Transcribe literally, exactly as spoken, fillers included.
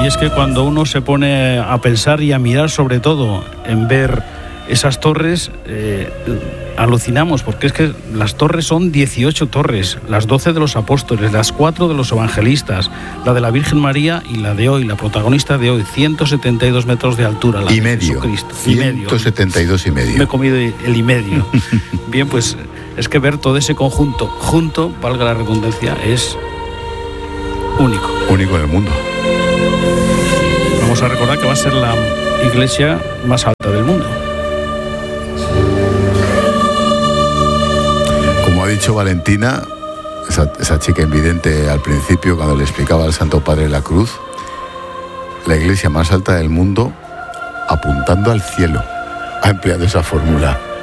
Y es que cuando uno se pone a pensar y a mirar, sobre todo en ver esas torres, eh, alucinamos, porque es que las torres son dieciocho torres, las doce de los apóstoles, las cuatro de los evangelistas, la de la Virgen María y la de hoy, la protagonista de hoy, ciento setenta y dos metros de altura, la y de medio, Jesucristo. ciento setenta y dos y medio. Me he comido el y medio. Bien, pues es que ver todo ese conjunto junto, valga la redundancia, es único. Único en el mundo. Vamos a recordar que va a ser la iglesia más alta del mundo. Como ha dicho Valentina, esa, esa chica invidente al principio, cuando le explicaba al Santo Padre la cruz, la iglesia más alta del mundo apuntando al cielo. Ha empleado esa fórmula.